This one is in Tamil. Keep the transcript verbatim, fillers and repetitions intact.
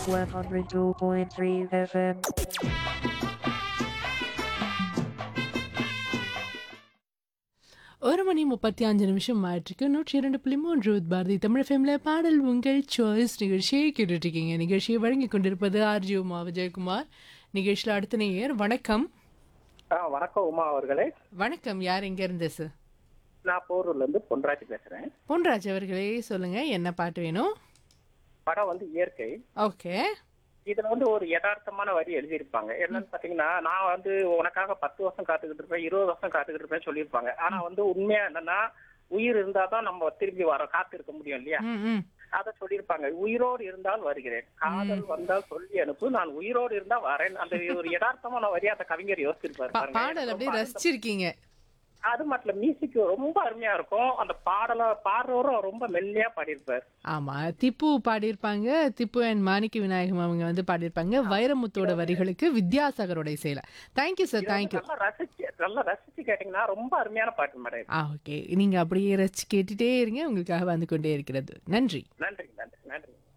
one oh two point three F M. ஒரு மணி முப்பத்தி அஞ்சு நிமிஷம் ஆயிட்டிருக்கு. நூற்றி இரண்டு புள்ளி மூன்று பாரதி தமிழ் எஃப்எம்ல பாடல் உங்கள் சாய்ஸ் நிகழ்ச்சியை கேட்டுட்ருக்கீங்க. நிகழ்ச்சியை வழங்கி கொண்டிருப்பது ஆர்ஜி உமா விஜயகுமார். நிகழ்ச்சியில் அடுத்த நேயர் வணக்கம். ஆ வணக்கம் உமா அவர்களே. வணக்கம். யார் எங்க இருந்து சார்? நான் போரூர்ல இருந்து பொன்ராஜ் பேசுறேன். பொன்ராஜ் அவர்களே சொல்லுங்க, என்ன பாட்டு வேணும்? படம் வந்து இயற்கை. ஓகே. இதுல வந்து ஒரு யதார்த்தமான வரி எழுதியிருப்பாங்க. என்னன்னு பாத்தீங்கன்னா, நான் வந்து உனக்காக பத்து வருஷம் காத்துக்கிட்டு இருப்பேன், இருபது வருஷம் காத்துக்கிட்டு இருப்பேன் சொல்லியிருப்பாங்க. ஆனா வந்து உண்மையா என்னன்னா, உயிர் இருந்தாதான் நம்ம திரும்பி வர காத்து இருக்க முடியும் இல்லையா? ம், ம். அத சொல்லியிருப்பாங்க. உயிரோடு இருந்தால் வருகிறேன், காதல் வந்தால் சொல்லி அனுப்பு, நான் உயிரோடு இருந்தா வரேன். அந்த ஒரு யதார்த்தமான வரி அந்த கவிஞர் யோசிச்சிருப்பாரு பா- பாருங்க. பாடல் அப்படியே ரொம்ப ரசிச்சிருக்கீங்க. அது மட்டும் மியூசிக் ரொம்ப அருமையா இருக்கும். அந்த பாடல பாடுறவரும் ரொம்ப மெல்லியா பாடியிருப்பாரு. ஆமா, திப்பு பாடியிருப்பாங்க. திப்பு அண்ட் மாணிக்க விநாயகம் அவங்க வந்து பாடியிருப்பாங்க. வைரமுத்தோட வரிகளுக்கு வித்யாசாகரோட இசையில. தேங்க்யூ சார், இதை வந்து தேங்க்யூ. நல்லா ரசிச்சு நல்லா ரசிச்சு கேட்டீங்கன்னா ரொம்ப அருமையான பாட்டு மேடம். ஆ, ஓகே. நீங்க அப்படியே ரசிச்சு கேட்டுட்டே இருங்க, உங்களுக்காக வந்து கொண்டே இருக்கிறது. நன்றி. நன்றி நன்றி நன்றி.